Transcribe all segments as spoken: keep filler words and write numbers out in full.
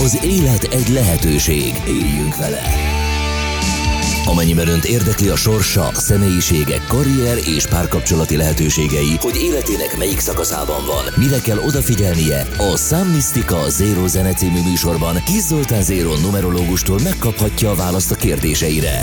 Az élet egy lehetőség. Éljünk vele! Amennyiben önt érdekli a sorsa, személyiségek, karrier és párkapcsolati lehetőségei, hogy életének melyik szakaszában van, mire kell odafigyelnie, a Sun Mystica Zero Zene című műsorban Kiss Zoltán Zero numerológustól megkaphatja a választ a kérdéseire.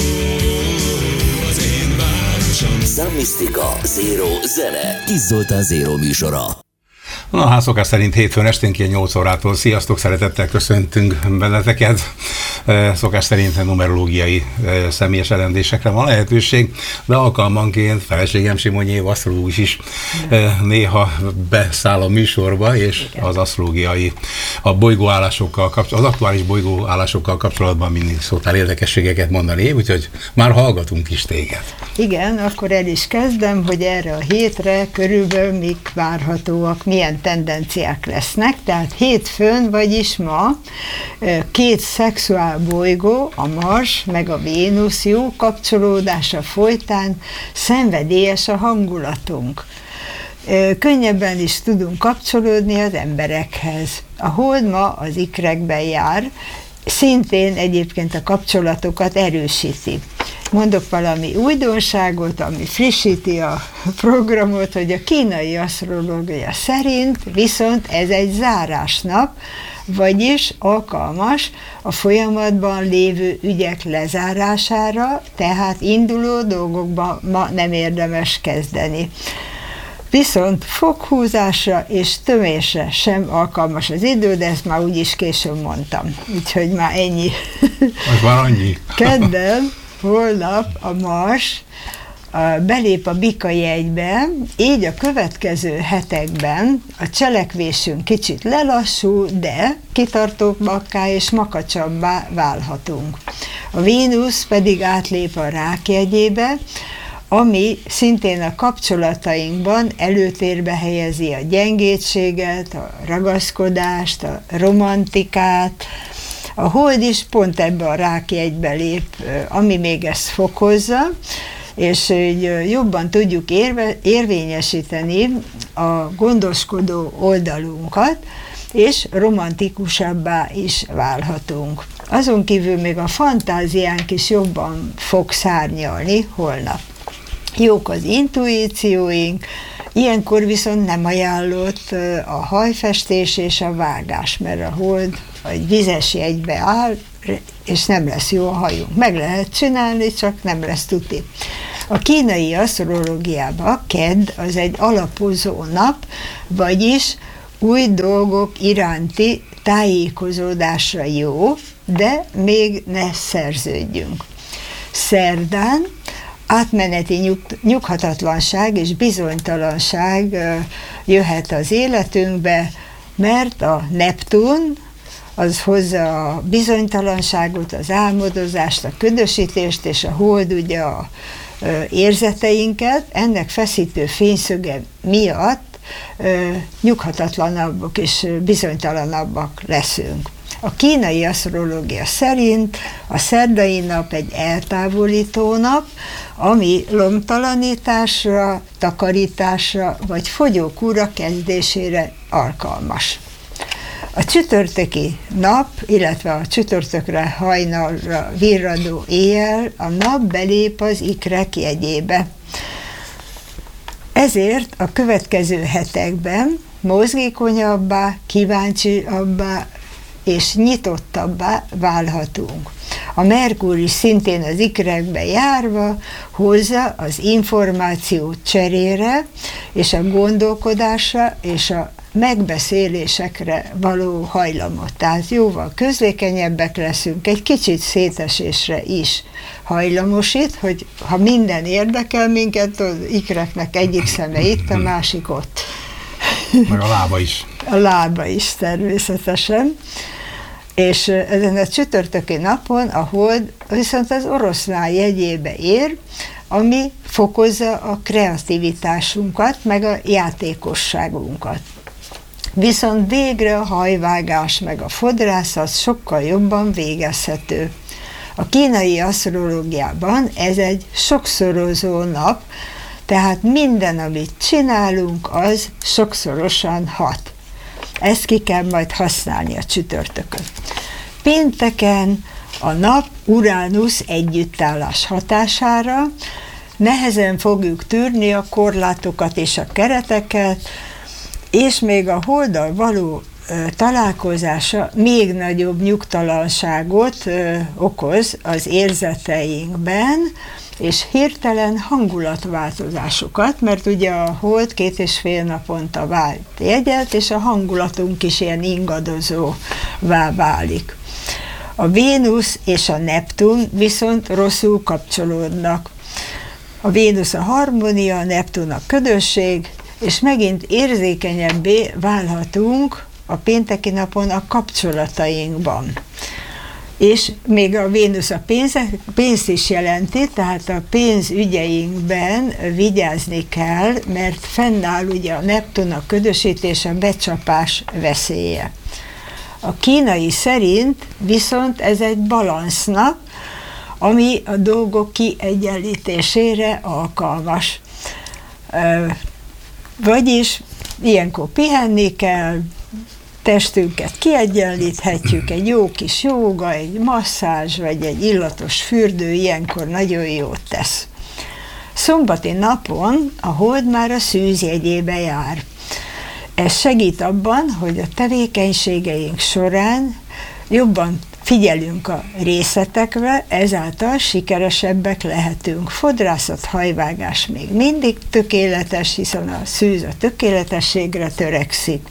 Sun Mystica Zero Zene, Kiss Zoltán Zero műsora. Na, hát szokás szerint hétfőn esténként nyolc órától. Sziasztok, szeretettel köszöntünk benneteket. Szokás szerint numerológiai személyes elemzésekre van lehetőség, de alkalmanként feleségem Simonyi Éva asztrológus is néha beszáll a műsorba, és az asztrológiai, a bolygóállásokkal, az aktuális bolygóállásokkal kapcsolatban mindig szoktál érdekességeket mondani, úgyhogy már hallgatunk is téged. Igen, akkor el is kezdem, hogy erre a hétre körülbelül mik várhatóak, milyen tendenciák lesznek. Tehát hétfőn, vagyis ma két szexuál bolygó, a Mars meg a Vénusz jó kapcsolódása folytán szenvedélyes a hangulatunk. Könnyebben is tudunk kapcsolódni az emberekhez. A hold ma az ikrekben jár, szintén egyébként a kapcsolatokat erősíti. Mondok valami újdonságot, ami frissíti a programot, hogy a kínai asztrológia szerint viszont ez egy zárásnap, vagyis alkalmas a folyamatban lévő ügyek lezárására, tehát induló dolgokban ma nem érdemes kezdeni. Viszont foghúzásra és tömésre sem alkalmas az idő, de ezt már úgyis későn mondtam. Úgyhogy már ennyi. Az már annyi. Kedden, holnap a Mars belép a Bika jegybe, így a következő hetekben a cselekvésünk kicsit lelassul, de kitartóbbakká és makacsabbá válhatunk. A Vénusz pedig átlép a Rák jegyébe, ami szintén a kapcsolatainkban előtérbe helyezi a gyengétséget, a ragaszkodást, a romantikát. A hold is pont ebbe a Rák jegybe lép, ami még ezt fokozza, és jobban tudjuk érve, érvényesíteni a gondoskodó oldalunkat, és romantikusabbá is válhatunk. Azon kívül még a fantáziánk is jobban fog szárnyalni holnap. Jók az intuícióink, ilyenkor viszont nem ajánlott a hajfestés és a vágás, mert a hold egy vizes jegybe áll, és nem lesz jó a hajunk. Meg lehet csinálni, csak nem lesz tuti. A kínai asztrológiában kedd az egy alapozó nap, vagyis új dolgok iránti tájékozódásra jó, de még ne szerződjünk. Szerdán átmeneti nyug, nyughatatlanság és bizonytalanság jöhet az életünkbe, mert a Neptun az hozza a bizonytalanságot, az álmodozást, a ködösítést, és a hold ugye a érzeteinket. Ennek feszítő fényszöge miatt nyughatatlanabbak és bizonytalanabbak leszünk. A kínai asztrológia szerint a szerdai nap egy eltávolító nap, ami lomtalanításra, takarításra vagy fogyókúra kezdésére alkalmas. A csütörtöki nap, illetve a csütörtökre hajnalra virradó éjjel a nap belép az ikrek jegyébe. Ezért a következő hetekben mozgékonyabbá, kíváncsiabbá és nyitottabbá válhatunk. A Merkur is szintén az ikrekbe járva hozza az információ cserére és a gondolkodásra és a megbeszélésekre való hajlamot. Tehát jóval közlékenyebbek leszünk, egy kicsit szétesésre is hajlamosít, hogy ha minden érdekel minket, az ikreknek egyik szeme itt, a másik ott. Meg a lába is. A lába is természetesen. És ezen a csütörtöki napon a hold viszont az oroszlán jegyébe ér, ami fokozza a kreativitásunkat, meg a játékosságunkat. Viszont végre a hajvágás meg a fodrászat sokkal jobban végezhető. A kínai asztrológiában ez egy sokszorozó nap, tehát minden, amit csinálunk, az sokszorosan hat. Ezt ki kell majd használni a csütörtökön. Pénteken a nap Uránusz együttállás hatására nehezen fogjuk tűrni a korlátokat és a kereteket, és még a holddal való ö, találkozása még nagyobb nyugtalanságot ö, okoz az érzeteinkben, és hirtelen hangulatváltozásokat, mert ugye a hold két és fél naponta vált jegyet, és a hangulatunk is ilyen ingadozóvá válik. A Vénusz és a Neptun viszont rosszul kapcsolódnak. A Vénusz a harmónia, a Neptun a ködösség, és megint érzékenyebbé válhatunk a pénteki napon a kapcsolatainkban. És még a Vénusz a pénz, pénzt is jelenti, tehát a pénzügyeinkben vigyázni kell, mert fennáll ugye a Neptun a ködösítés, a becsapás veszélye. A kínai szerint viszont ez egy balansznak, ami a dolgok kiegyenlítésére alkalmas. Vagyis ilyenkor pihenni kell, testünket kiegyenlíthetjük, egy jó kis jóga, egy masszázs, vagy egy illatos fürdő ilyenkor nagyon jót tesz. Szombati napon a hold már a szűz jegyébe jár. Ez segít abban, hogy a tevékenységeink során jobban figyelünk a részletekre, ezáltal sikeresebbek lehetünk. Fodrászat, hajvágás még mindig tökéletes, hiszen a szűz a tökéletességre törekszik.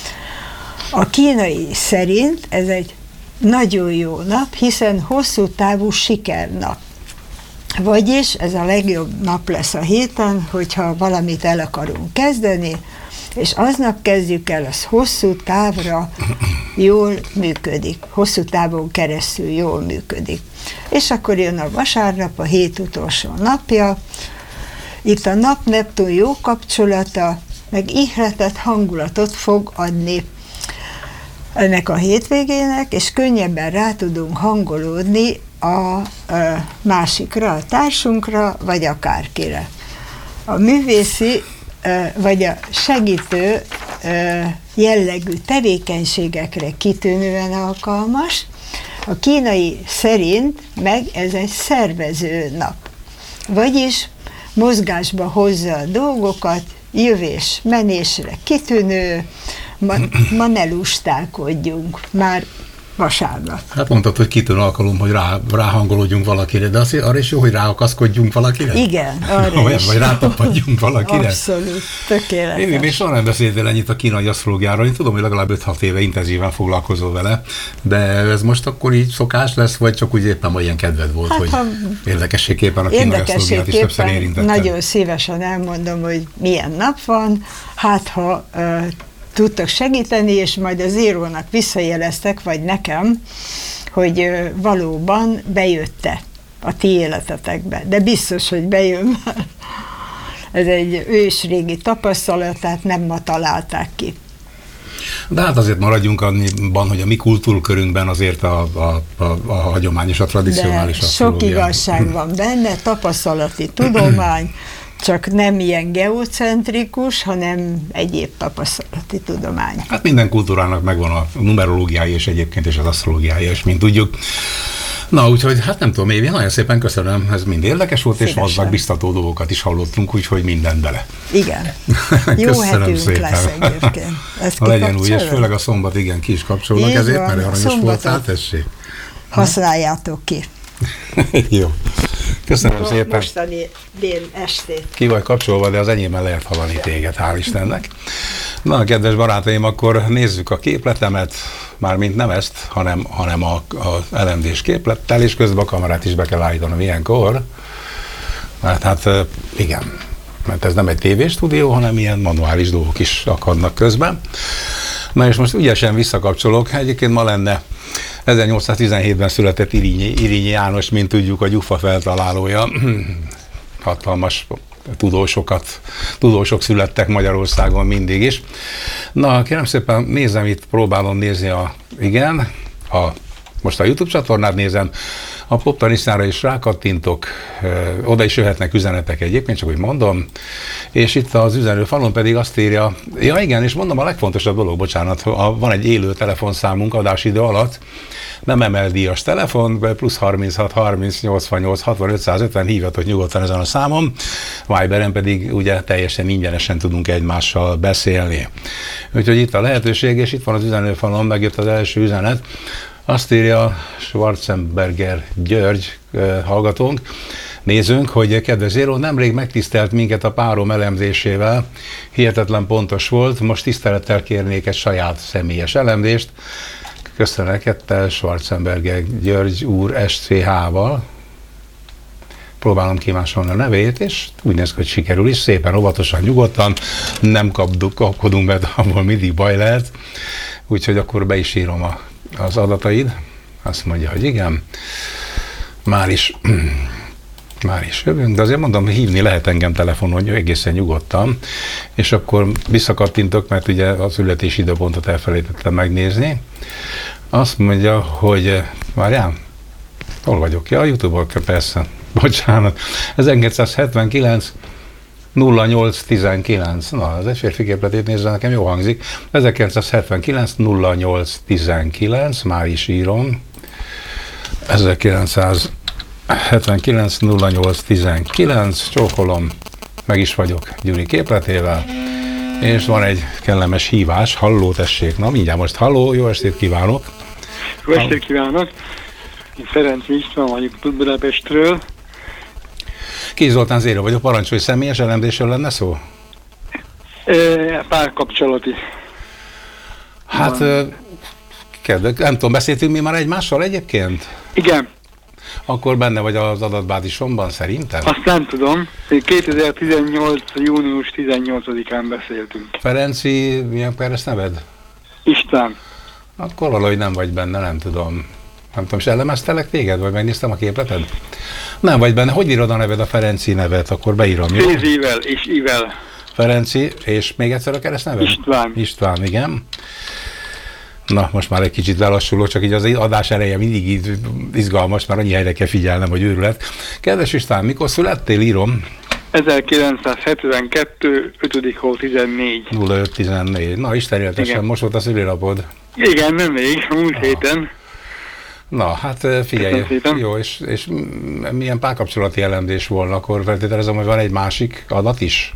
A kínai szerint ez egy nagyon jó nap, hiszen hosszú távú sikernap. Vagyis ez a legjobb nap lesz a héten, hogyha valamit el akarunk kezdeni, és aznap kezdjük el, az hosszú távra jól működik, hosszú távon keresztül jól működik. És akkor jön a vasárnap, a hét utolsó napja, itt a nap-Neptun jó kapcsolata, meg ihletett hangulatot fog adni ennek a hétvégének, és könnyebben rá tudunk hangolódni a, a másikra, a társunkra, vagy akárkire. A művészi vagy a segítő jellegű tevékenységekre kitűnően alkalmas. A kínai szerint meg ez egy szervező nap. Vagyis mozgásba hozza a dolgokat, jövés, menésre kitűnő, ma, ma ne lustálkodjunk, már vasárnap. Hát mondtad, hogy kitűnő alkalom, hogy rá, ráhangolódjunk valakire, de azért arra is jó, hogy ráakaszkodjunk valakire? Igen, arra Olyan, is. Vagy rátapadjunk valakire? Abszolút, tökéletes. Én még soha nem beszéltél ennyit a kínai asztrológiáról, én tudom, hogy legalább öt-hat éve intenzíven foglalkozol vele, de ez most akkor így szokás lesz, vagy csak úgy éppen olyan kedved volt, hát, hogy érdekességképpen a kínai asztrológiát is többször érintetted? Nagyon szívesen elmondom, hogy milyen nap van, hát ha uh, tudtak segíteni, és majd az írónak visszajeleztek, vagy nekem, hogy uh, valóban bejött-e a ti életetekbe. De biztos, hogy bejön. Ez egy ősrégi tapasztalat, tehát nem ma találták ki. De hát azért maradjunk annyiban, hogy a mi kultúrkörünkben azért a, a, a, a hagyományos, a tradicionális asztrológia. Sok igazság van benne, tapasztalati tudomány, csak nem ilyen geocentrikus, hanem egyéb tapasztalati tudomány. Hát minden kultúrának megvan a numerológiája, és egyébként is az asztrológiája, és mint tudjuk. Na, úgyhogy hát nem tudom, Évi, nagyon szépen köszönöm, ez mind érdekes volt, szívesen. És gazdag, biztató dolgokat is hallottunk, úgyhogy minden bele. Igen. Jó hetünk szépen. Lesz egyébként. Ha legyen úgy, és főleg a szombat, igen, ki is kapcsolnak így ezért, van, mert aranyos voltál, tessék. Használjátok ki. Jó. Köszönöm Mo- szépen. Mostani dél estét. Ki vagy kapcsolva, de az enyémben lehet hallani téged, hál' Istennek. Na, kedves barátaim, akkor nézzük a képletemet, mármint nem ezt, hanem, hanem a, a el em dés képlettel, és közben a kamerát is be kell állítanom ilyenkor. Mert hát igen, mert ez nem egy tévéstúdió, hanem ilyen manuális dolgok is akadnak közben. Na és most ügyesen visszakapcsolok, egyébként ma lenne ezernyolcszáztizenhétben született Irínyi, Irínyi János, mint tudjuk, a gyufa feltalálója. Hatalmas tudósokat, tudósok születtek Magyarországon mindig is. Na, kérem szépen, nézem itt, próbálom nézni a, igen, a most a YouTube csatornát nézem, a Poptanisztára is rákattintok, oda is jöhetnek üzenetek egyébként, csak úgy mondom, és itt az üzenőfalon pedig azt írja, ja igen, és mondom a legfontosabb dolog, bocsánat, van egy élő telefonszámunk adásidő alatt, nem emel díjas telefon, plusz harminchat harminc nyolcvannyolc hatvan ötszázötven hívjatok nyugodtan ezen a számon, Viberen pedig ugye teljesen ingyenesen tudunk egymással beszélni. Úgyhogy itt a lehetőség, és itt van az üzenőfalon, megjött az első üzenet, azt írja Schwarzenberger György hallgatónk, nézünk, hogy kedves Zéró, nemrég megtisztelt minket a párom elemzésével, hihetetlen pontos volt, most tisztelettel kérnék egy saját személyes elemzést. Köszönöm neked, Schwarzenberger György úr es cé há-val. Próbálom kimásolni a nevét, és úgy néz ki, hogy sikerül is, szépen, óvatosan, nyugodtan, nem kapkodunk be, ahol mindig baj lehet. Úgyhogy akkor be is írom a, az adataid. Azt mondja, hogy igen. Már is, már is jövünk, de azért mondom, hívni lehet engem telefonon, egészen nyugodtan, és akkor visszakattintok, mert ugye a születési időpontot elfelejtettem megnézni. Azt mondja, hogy várjál, hol vagyok? Ja, a YouTube-on, persze, bocsánat, ezerkilencszázhetvenkilenc nulla nyolc tizenkilenc, na, ez egy férfi képletét nézve, nekem jó hangzik, ezerkilencszázhetvenkilenc nulla nyolc tizenkilenc, már is írom, ezerkilencszázhetvenkilenc nulla nyolc tizenkilenc, csókolom, meg is vagyok Gyuri képletével, és van egy kellemes hívás, halló, tessék, na mindjárt most halló, jó estét kívánok! Jó estét kívánok! Én Ferenc István vagyok Budapestről. Kis Zoltán Zéro vagyok, parancsolj, személyes elemzésről lenne szó? E, párkapcsolati. Hát, kedves, nem tudom, beszéltünk mi már egymással egyébként? Igen. Akkor benne vagy az adatbázisomban szerintem? Azt nem tudom. kétezer-tizennyolc. június tizennyolcadikán beszéltünk. Ferenci, milyen keresztneved? István. Akkor valahogy nem vagy benne, nem tudom. Nem tudom, és elemeztelek téged, vagy megnéztem a képleted? Nem vagy benne. Hogy írod a neved, a Ferenci nevet? Akkor beírom, jó? Fézével és ivel. Ferenci, és még egyszer a keresztneved? István. István, igen. Na, most már egy kicsit lelassulok, csak így az adás eleje mindig így izgalmas, mert annyi helyre kell figyelnem, hogy őrület. Kedves István, mikor születtél, írom? ezerkilencszázhetvenkettő. ötödik hó tizennégy. nulla öt tizennégy. Na, Isten éltesen, most volt a szülinapod. Igen, nem még, múlt héten. Na, hát figyelj, jó, és, és milyen párkapcsolati elemzés volna, akkor feltételezem, hogy van egy másik adat is?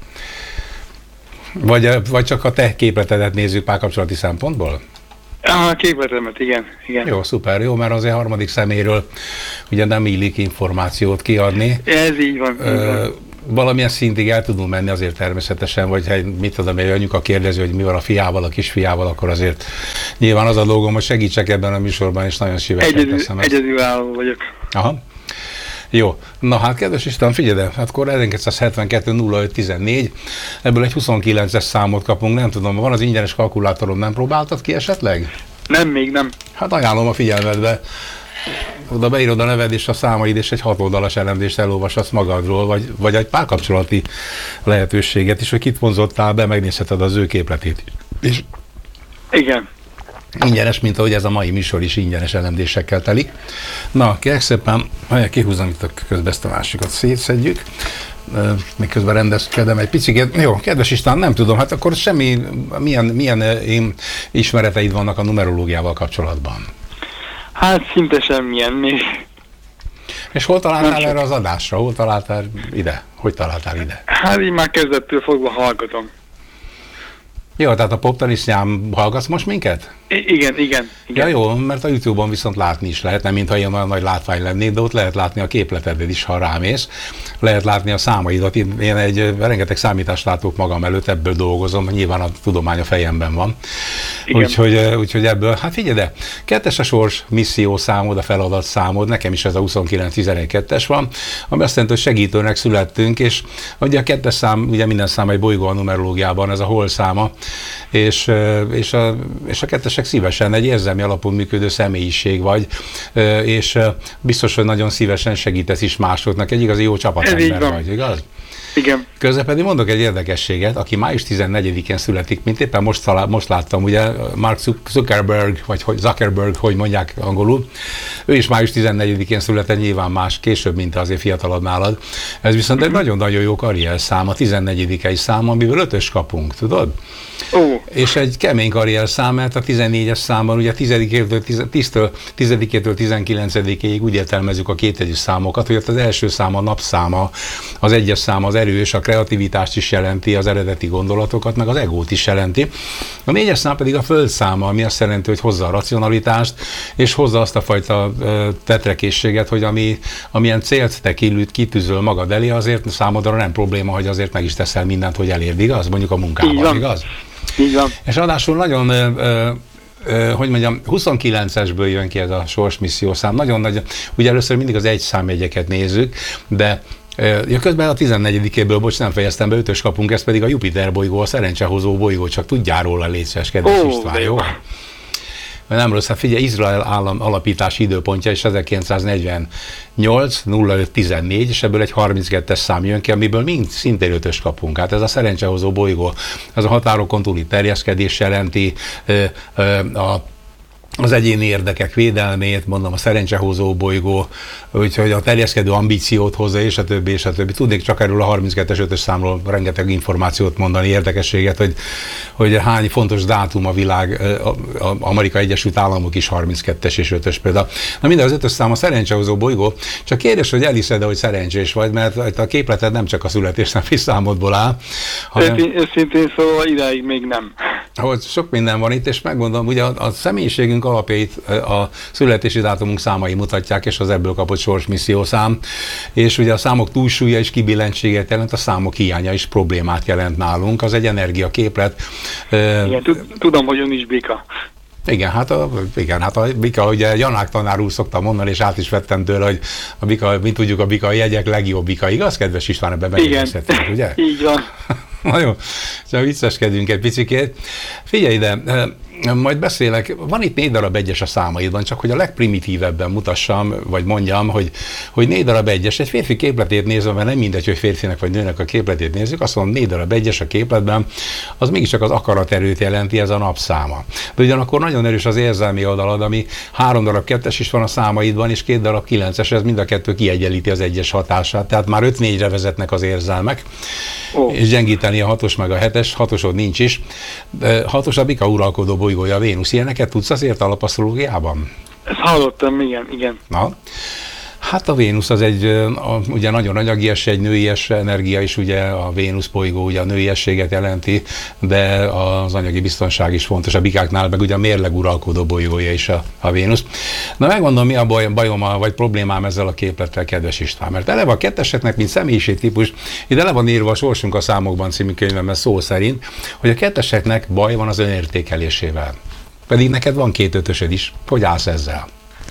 Vagy, vagy csak a te képletedet nézzük párkapcsolati szempontból? A képletemet, igen, igen. Jó, szuper, jó, mert azért harmadik szeméről ugye nem illik információt kiadni. Ez így van. Ö, valamilyen szintig el tudunk menni azért természetesen, vagy hát mit tudom, egy anyuka kérdezi, hogy mi van a fiával, a kisfiával, akkor azért nyilván az a dolgom, hogy segítsek ebben a műsorban, és nagyon szívesen Egyedül, teszem ezt. Egyedülálló vagyok. Aha. Jó, na hát kedves István, figyelj, hát akkor ezerkilencszázhetvenkettő nulla öt tizennégy, ebből egy huszonkilences számot kapunk, nem tudom, van az ingyenes kalkulátorom, nem próbáltad ki esetleg? Nem, még nem. Hát ajánlom a figyelmedbe. Oda beírod a neved és a számaid, és egy hatoldalas elemzést elolvashatsz magadról, vagy, vagy egy párkapcsolati lehetőséget is, hogy kit vonzottál be, megnézheted az ő képletét. És igen. Ingyenes, mint ahogy ez a mai műsor is ingyenes elemzésekkel telik. Na, kérlek szépen, kihúzom itt a közben ezt a másikat, szétszedjük. Miközben rendezkedem egy picit. Jó, kedves István, nem tudom, hát akkor semmi, milyen, milyen ismereteid vannak a numerológiával kapcsolatban? Hát szinte semmilyen még. És hol találtál erre az adásra? Hol találtál ide? Hogy találtál ide? Hát így már kezdettől fogva hallgatom. Jó, tehát a Poptanisztán hallgatsz most minket? I- igen, igen, igen. Ja jó, mert a YouTube-on viszont látni is lehet, nem mintha ilyen olyan nagy látvány lennéd, de ott lehet látni a képletedet is, ha rámész. Lehet látni a számaidat. Én egy rengeteg számítást látok magam előtt, ebből dolgozom, nyilván a tudomány a fejemben van. Úgyhogy, úgyhogy ebből, hát figyelj, de kettes a sors misszió számod, a feladat számod, nekem is ez a huszonkilenc tizenegy kettes van, ami azt jelenti, hogy segítőnek születtünk, és ugye a kettes szám, ugye minden szám egy bolygó a numerológiában, ez a hol száma, és, és, a, és a kettesek szívesen egy érzelmi alapon működő személyiség vagy, és biztos, hogy nagyon szívesen segítesz is másoknak, egy igazi jó csapatember vagy, igaz? Igen. Közben pedig mondok egy érdekességet, aki május tizennegyedikén születik, mint éppen most, talál, most láttam, ugye Mark Zuckerberg, vagy hogy Zuckerberg, hogy mondják angolul, ő is május tizennegyedikén született, nyilván más, később, mint azért fiatalabb nálad. Ez viszont egy nagyon-nagyon jó karrier szám, a tizennegyedikei szám, amiből ötös kapunk, tudod? Ó. És egy kemény karrier szám, mert a tizennégyes számban ugye tizedikétől tizenkilencedikéig úgy értelmezzük a kétjegyű számokat, hogy ott az első szám a napszáma, az egyes szám az erős, a kreativitást is jelenti, az eredeti gondolatokat, meg az egót is jelenti. A négyes szám pedig a földszáma, ami azt jelenti, hogy hozza a racionalitást, és hozza azt a fajta tetrekészséget, hogy ami, amilyen célt te kitűzöl magad elé, azért számodra nem probléma, hogy azért meg is teszel mindent, hogy elérd, igaz? Mondjuk a munkában, igaz? Így van. És ráadásul nagyon, ö, ö, ö, hogy mondjam, huszonkilencesből jön ki ez a sorsmisszió szám. Nagyon nagy, ugye először mindig az egy számjegyeket nézzük, de ja, közben a tizennegyedikéből, bocs, nem fejeztem be, ötös kapunk, ez pedig a Jupiter bolygó, a szerencsehozó bolygó, csak tudjál róla, légy szíves, kedves Ó, István, jó? Nem rossz, hát figyelj, Izrael állam alapítási időpontja is ezerkilencszáznegyvennyolc nulla öt tizennégy, és ebből egy harminckettes szám jön ki, amiből mind szintén ötös kapunk. Hát ez a szerencsehozó bolygó, ez a határokon túli terjeszkedés jelenti, a az egyéni érdekek védelmét, mondom, a szerencsehozó bolygó, úgyhogy a terjeszkedő ambíciót hozza, és a többi, és a többi. Tudnék csak erről a harminckettes ötös számról rengeteg információt mondani, érdekességet, hogy, hogy hány fontos dátum a világ, az Amerikai Egyesült Államok is harminckettes és ötös például. Na minden, az ötös szám a szerencsehozó bolygó, csak kérdés, hogy elhiszed, hogy szerencsés vagy, mert a képleted nem csak a születésnapi számodból áll, hanem... Őszintén szóval idáig még nem. Hogy sok minden van itt, és megmondom, ugye a, a személyiségünk alapjait a születési dátumunk számai mutatják, és az ebből kapott sorsmisszió szám, és ugye a számok túlsúlya is kibillentséget jelent, a számok hiánya is problémát jelent nálunk, az egy energiaképlet. Igen, tudom, hogy ön is bika. Igen, hát a, igen, hát a bika, ugye Janák tanár úr szokta mondani, és át is vettem tőle, hogy a bika, mint tudjuk, a bika a jegyek legjobb bika, igaz, kedves István, ebben megnézhetünk, ugye? Így van. Na jó, csak vicceskedünk egy picikét. Figyelj ide, majd beszélek, van itt négy darab egyes a számaidban, csak hogy a legprimitívebben mutassam, vagy mondjam, hogy, hogy négy darab egyes, egy férfi képletét nézve, mert nem mindegy, hogy férfinek vagy nőnek a képletét nézzük, azt mondom, négy darab egyes a képletben, az mégiscsak az akaraterőt jelenti, ez a napszáma. De ugyanakkor nagyon erős az érzelmi oldalad, ami három darab kettes is van a számaidban, és két darab kilences, ez mind a kettő kiegyenlíti az egyes hatását, tehát már öt négyre vezetnek az érzelmek, oh. és gyengíteni a hatos meg a hetes, hatosod nincs is. Hatos a bika uralkodó bolygója, a Vénusz. Ilyeneket tudsz azért alapasztrológiában? Ezt hallottam, igen, igen. Na, hát a Vénusz az egy, a, ugye nagyon anyagias, egy nőies energia is, ugye a Vénusz bolygó ugye a nőiességet jelenti, de az anyagi biztonság is fontos a bikáknál, meg ugye a mérleg uralkodó bolygója is a, a Vénusz. Na megmondom, mi a baj, bajom, vagy problémám ezzel a képlettel, kedves István, mert eleve a ketteseknek, mint személyiségtípus, ide le van írva a Sorsunk a számokban című könyvemben szó szerint, hogy a ketteseknek baj van az önértékelésével. Pedig neked van két ötösöd is. Hogy állsz ezzel?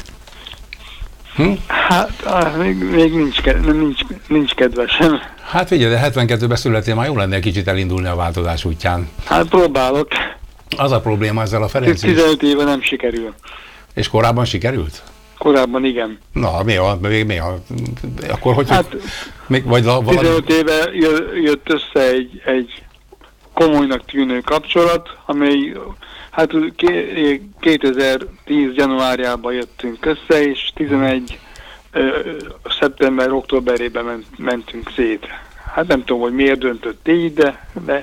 Hm? Hát, még, még nincs, nincs, nincs kedvesem. Hát figyelj, de hetvenkettőben születél, már jó lenne egy kicsit elindulni a változás útján. Hát próbálok. Az a probléma ezzel a Ferenc is. tizenöt éve nem sikerül. És korábban sikerült? Korábban igen. Na, mi a, mi, mi a, akkor hogy... Hát, még, vagy valami... tizenöt éve jött össze egy, egy komolynak tűnő kapcsolat, amely... Hát kétezer-tíz januárjában jöttünk össze, és tizenegy szeptember-októberében ment, mentünk szét. Hát nem tudom, hogy miért döntött így, de, de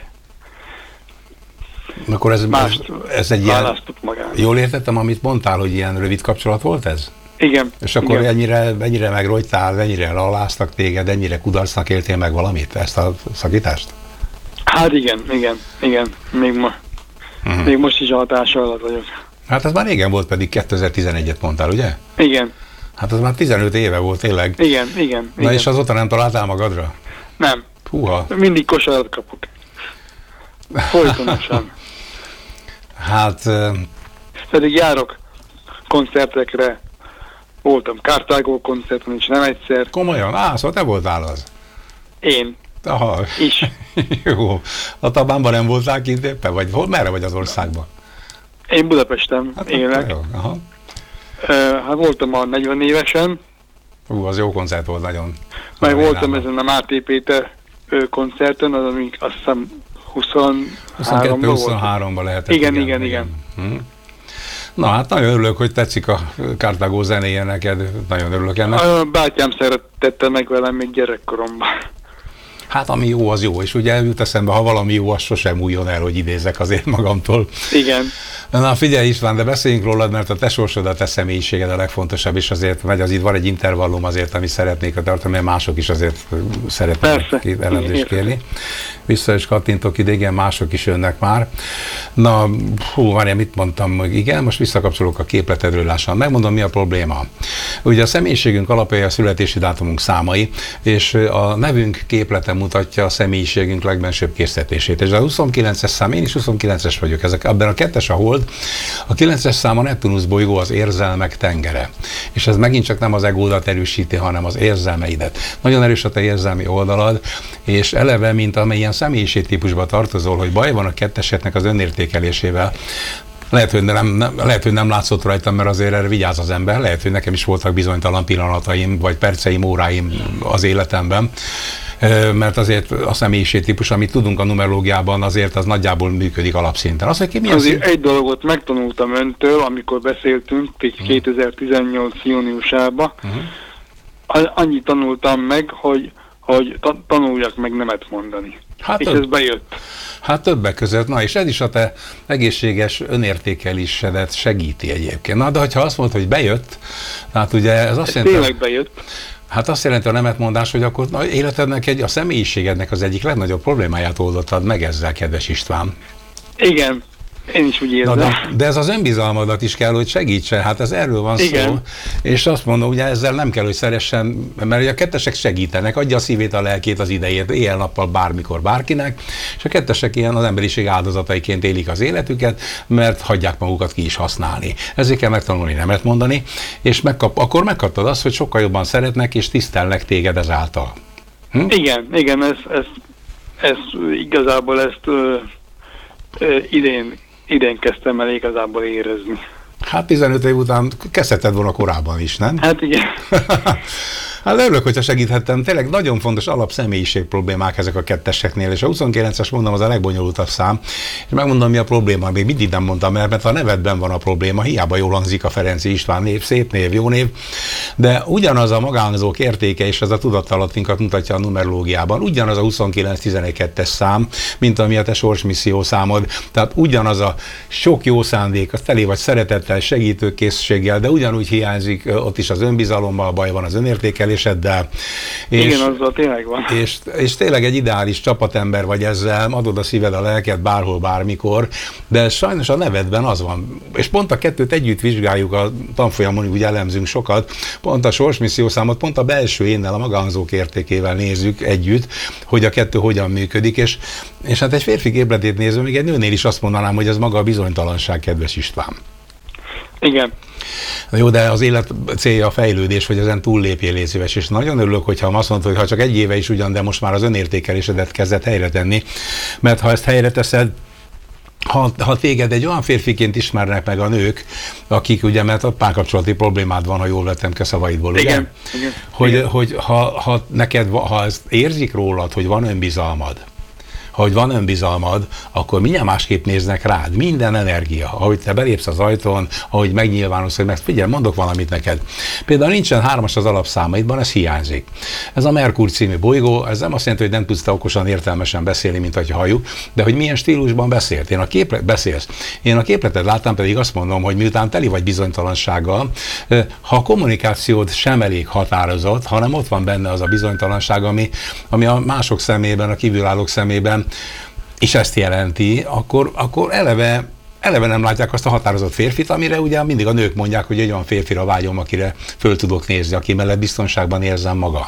akkor ez, ez, ez egy ilyen... magának. Jól értettem, amit mondtál, hogy ilyen rövid kapcsolat volt ez? Igen. És akkor igen. ennyire, ennyire megrogytál, ennyire aláztak téged, ennyire kudarcnak éltél meg valamit, ezt a szakítást? Hát igen, igen, igen. Még ma. Uh-huh. Még most is a hatása alatt vagyok. Hát ez már régen volt, pedig kétezer-tizenegyet mondtál, ugye? Igen. Hát az már tizenöt éve volt tényleg. Igen, igen. Na igen. és azóta nem találtál magadra? Nem. Húha. Mindig kosarat kapok. Folytonosan. Hát... Pedig járok koncertekre. Voltam Kártágó koncerten is, nem egyszer. Komolyan? Á, szóval te voltál az? Én. Aha. Is. Jó. A Tabánban nem voltál kint éppen? Vagy hol, merre vagy az országban? Én Budapesten hát, élek. Jó. Aha. Uh, hát voltam a negyven évesen. Ú, az jó koncert volt nagyon. Meg voltam ezen a Máté Péter ö, koncerten, az amik azt hiszem huszonháromban huszonkettő-huszonháromban lehetett. Igen, igen, igen. igen. Hm. Na hát nagyon örülök, hogy tetszik a Carthago zenéje neked, nagyon örülök ennek. A bátyám szeretette meg velem még gyerekkoromban. Hát ami jó, az jó, és ugye jut eszembe, ha valami jó, az sosem újjon el, hogy idézek azért magamtól. Igen. Na figyelj István, de beszéljünk rólad, mert a te sorsod, a te személyiséged a legfontosabb, és azért megy az itt, van egy intervallum azért, amit szeretnék a tartani, mert mások is azért szeretnék elemzést kérni. Vissza is kattintok ide, igen, mások is jönnek már. Na, hú, várjál, mit mondtam, igen, most visszakapcsolok a képletedről lassan. Megmondom, mi a probléma. Ugye a személyiségünk alapja a születési dátumunk számai, és a nevünk képlete mutatja a személyiségünk legbensőbb készítését. És a huszonkilences szám, én is huszonkilences vagyok, ezek, abban a kettes a hold, a kilences szám a Neptunusz bolygó, az érzelmek tengere. És ez megint csak nem az egódat erősíti, hanem az érzelmeidet. Nagyon erős a te érzelmi oldalad, és eleve, mint amelyen személyiségtípusba tartozol, hogy baj van a kettesetnek az önértékelésével. Lehet, hogy nem, nem, lehet, hogy nem látszott rajtam, mert azért erre vigyáz az ember. Lehet, hogy nekem is voltak bizonytalan pillanataim, vagy perceim, óráim az életemben. Mert azért a személyiségtípus, amit tudunk a numerológiában, azért az nagyjából működik alapszinten. Az, hogy ki milyen azért szín... egy dolgot megtanultam öntől, amikor beszéltünk kétezer-tizennyolc júniusában. Uh-huh. Annyit tanultam meg, hogy, hogy ta- tanuljak meg nemet mondani. Hát és több, ez bejött. Hát többek között, na és ez is a te egészséges önértékelésedet segíti egyébként. Na de hogyha azt mondod, hogy bejött, hát ugye ez azt ez jelenti... Tényleg bejött. Hát azt jelenti a nemetmondás, hogy akkor na, életednek egy, a személyiségednek az egyik legnagyobb problémáját oldottad meg ezzel, kedves István. Igen, én is úgy érzem. Na, de, de ez az önbizalmadat is kell, hogy segítsen, hát ez erről van Igen. szó. És azt mondom, ugye ezzel nem kell, hogy szeressen, mert ugye a kettesek segítenek, adja a szívét, a lelkét, az idejét, éjjel-nappal, bármikor, bárkinek, és a kettesek ilyen az emberiség áldozataiként élik az életüket, mert hagyják magukat ki is használni. Ezért kell megtanulni nemet mondani, és megkap, akkor megkaptad azt, hogy sokkal jobban szeretnek és tisztelnek téged ezáltal. Hm? Igen, igen, ez, ez, ez igazából ezt ö, ö, idén Idén kezdtem el igazából érezni. Hát tizenöt év után kezdheted volna korábban is, nem? Hát igen. Hát örülök, hogyha segíthettem. Tényleg nagyon fontos alapszemélyiség problémák ezek a ketteseknél, és a huszonkilences mondom, az a legbonyolultabb szám. És megmondom, mi a probléma, még mindig nem mondtam el, mert a nevedben van a probléma, hiába jól hangzik a Ferenczy István név, szép név, jó név, de ugyanaz a magánzók értéke, és ez a tudattalattinkat mutatja a numerológiában, ugyanaz a huszonkilenc tizenegy kettes szám, mint ami a te sorsmisszió számod, tehát ugyanaz a sok jó szándék, az teli vagy szeretettel, segítőkészséggel, de ugyanúgy hiányzik ott is az önbizalommal, baj van az önértékelés, eseddel. És, igen, azzal tényleg van. És, és tényleg egy ideális csapatember vagy ezzel, adod a szíved, a lelked bárhol, bármikor, de sajnos a nevedben az van. És pont a kettőt együtt vizsgáljuk a tanfolyamon, úgy elemzünk sokat, pont a sorsmissziószámot, pont a belső énnel, a magánzók értékével nézzük együtt, hogy a kettő hogyan működik, és, és hát egy férfi képletét nézve, még egy nőnél is azt mondanám, hogy ez maga a bizonytalanság, kedves István. Igen. Na jó, de az élet célja a fejlődés, hogy ezen túllépjél, légy szíves, és nagyon örülök, hogyha azt mondod, hogy ha csak egy éve is ugyan, de most már az önértékelésedet kezdett helyre tenni, mert ha ezt helyre teszed, Ha, ha téged egy olyan férfiként ismernek meg a nők, akik ugye, mert a párkapcsolati problémád van, ha jól vettem ki a szavaidból, ugye? Igen. Igen. Hogy, Igen. hogy ha, ha neked, ha ezt érzik rólad, hogy van önbizalmad, hogy van önbizalmad, akkor mindjárt másképp néznek rád. Minden energia, ahogy te belépsz az ajtón, ahogy megnyilvánulsz, hogy meg figyelj, mondok valamit neked. Például nincsen hármas az alapszámaidban, ez hiányzik. Ez a Merkur című bolygó, ez nem azt jelenti, hogy nem tudsz te okosan, értelmesen beszélni, mint ahogy halljuk, de hogy milyen stílusban beszélt. Én a képlet, beszélsz. Én a képletet láttam, pedig azt mondom, hogy miután teli vagy bizonytalansággal, ha a kommunikációd sem elég határozott, hanem ott van benne az a bizonytalanság, ami, ami a mások szemében, a kívülállók szemében és ezt jelenti, akkor, akkor eleve, eleve nem látják azt a határozott férfit, amire ugye mindig a nők mondják, hogy egy olyan férfira vágyom, akire föl tudok nézni, aki mellett biztonságban érzem magam.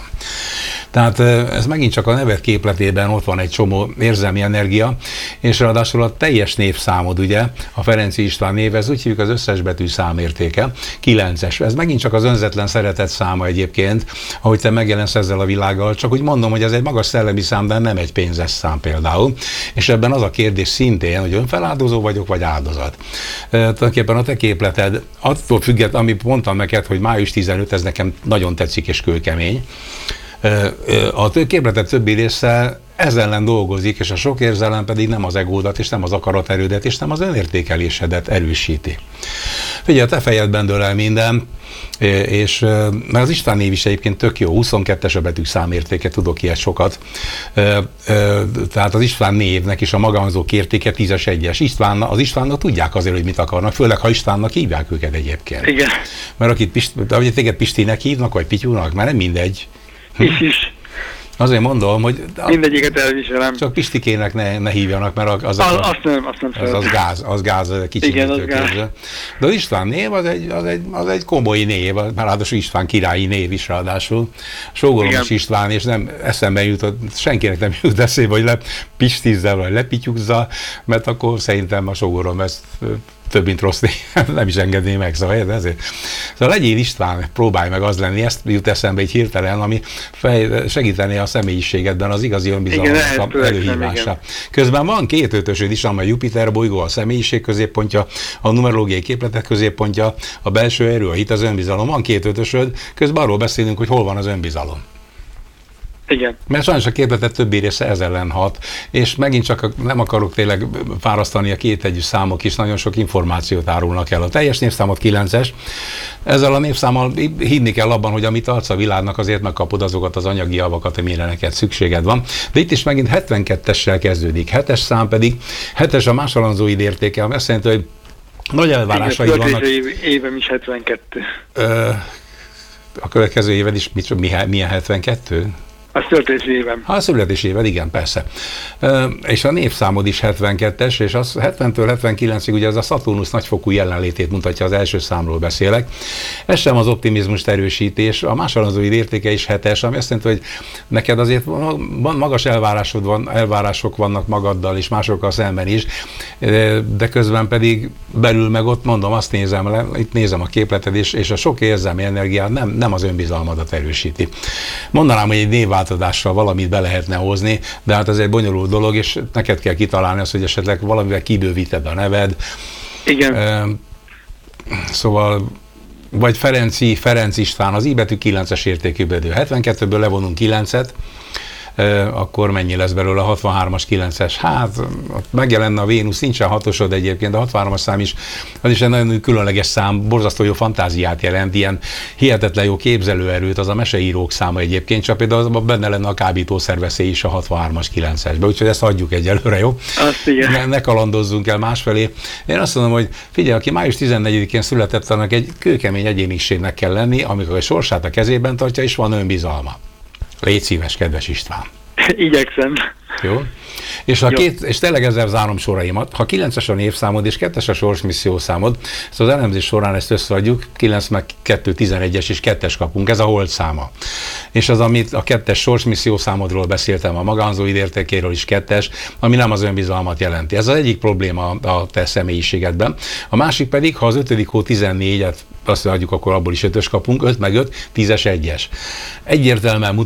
Tehát ez megint csak a neved képletében ott van egy csomó érzelmi energia, és ráadásul a teljes névszámod, ugye, a Ferenczy István név, ez úgy hívjuk az összes betű számértéke, kilences. Ez megint csak az önzetlen szeretet száma egyébként, ahogy te megjelensz ezzel a világgal, csak úgy mondom, hogy ez egy magas szellemi szám, de nem egy pénzes szám például. És ebben az a kérdés szintén, hogy önfeláldozó vagyok, vagy áldozat. E, tulajdonképpen a te képleted, attól függet, amit mondtam neked, hogy május tizenötödike, ez nekem nagyon tetszik és kőkemény. A képleted többi része ez ellen dolgozik, és a sok érzelem pedig nem az egódat, és nem az akaraterődet, és nem az önértékelésedet erősíti. Figyelj, a te fejedben dől el minden, és mert az István név is egyébként tök jó, huszonkettes a betűk számértéke, tudok ilyet sokat. Tehát az István névnek is a magánzók értéke tízes egyes. István, az Istvánnak tudják azért, hogy mit akarnak, főleg ha Istvánnak hívják őket egyébként. Igen. Mert akit Pist, vagy téged Pistinek hívnak, vagy Pityúnak, mert nem mindegy. Is is. Azért mondom, hogy mindegyiket elviselem. Csak Pistikének ne, ne hívjanak, mert az, az, az, azt nem, azt nem az, az gáz, az gáz kicsinyítő képzel. De az István név az egy, az egy, az egy komoly név, mert ráadásul István királyi név is ráadásul. Sógorom is István, és nem eszembe jutott, senkinek nem jut eszébe, hogy lepistizzel, vagy lepityúzza, mert akkor szerintem a sógorom ezt több, mint rossz név, nem is engedné meg, szóval ezért. Szóval legyél István, próbálj meg az lenni, ezt jut eszembe egy hirtelen, ami fej, segítené a személyiségedben az igazi önbizalomnak előhívása. Közben van két ötösöd is, amely Jupiter bolygó a személyiség középpontja, a numerológiai képletek középpontja, a belső erő, a hit, az önbizalom. Van két ötösöd, közben arról beszélünk, hogy hol van az önbizalom. Igen. Mert sajnos a képletet többi része ez ellen hat, és megint csak nem akarok tényleg fárasztani, a két együtt számok is nagyon sok információt árulnak el. A teljes névszámot kilences, ezzel a névszámmal hinni kell abban, hogy amit adsz a világnak, azért megkapod azokat az anyagi javakat, amire neked szükséged van. De itt is megint hetvenkettessel kezdődik, hetes szám pedig, hetes a másolanzóid értéke, ami azt jelenti, hogy nagy elvárásaid igen, vannak. Év, évem is hetvenkettő. Ö, a következő éved is mit, milyen hetvenkettő? A születési évem. Ha a születési éved, igen, persze. E, és a névszámod is hetvenkettes, és az hetventől hetvenkilencig ugye ez a Szaturnusz nagyfokú jelenlétét mutatja, az első számról beszélek. Ez sem az optimizmust erősítés, a másolanzóid értéke is hetes, ami azt jelenti, hogy neked azért magas elvárásod van, elvárások vannak magaddal és másokkal szemben is, de közben pedig belül meg ott mondom, azt nézem le, itt nézem a képleted, és, és a sok érzelmi energiát nem, nem az önbizalmadat erősíti. Mondanám, hogy egy névváltozással valamit be lehetne hozni, de hát ez egy bonyolult dolog, és neked kell kitalálni azt, hogy esetleg valamivel kibővíted a neved. Igen. E, szóval vagy Ferenci, Ferenc István, az I betű kilences értékű bedő. hetvenkettőből levonunk kilencet, akkor mennyi lesz belőle, a hatvanhármas, kilences? Hát, megjelenne a Vénusz, nincsen hatosod egyébként, de a hatvanhármas szám is, az is egy nagyon különleges szám, borzasztó jó fantáziát jelent, ilyen hihetetlen jó képzelőerőt, az a meseírók száma egyébként, csak például benne lenne a kábítószerveszély is a hatvanhármas, kilencesbe, úgyhogy ezt hagyjuk egyelőre, jó? Azt igen. Ne, ne kalandozzunk el másfelé. Én azt mondom, hogy figyelj, aki május tizennegyedikén született, annak egy kőkemény egyéniségnek kell lenni, amikor a sorsát a kezében tartja, és van önbizalma. Légy szíves, kedves István. Igyekszem. Jó? És, ha két, és tényleg ezzel zárom soraimat, ha kilences a névszámod és kettes a sorsmisszió számod, ezt az elemzés során ezt összeadjuk, kilenc meg kettő, tizenegyes és kettes kapunk, ez a hold száma. És az, amit a kettes sorsmisszió számodról beszéltem, a magánzóid értékéről is kettes, ami nem az önbizalmat jelenti. Ez az egyik probléma a te személyiségedben. A másik pedig, ha az ötödik hó tizennégyet azt adjuk, akkor abból is ötös kapunk, öt meg öt, tízes, egyes. Egyértelműen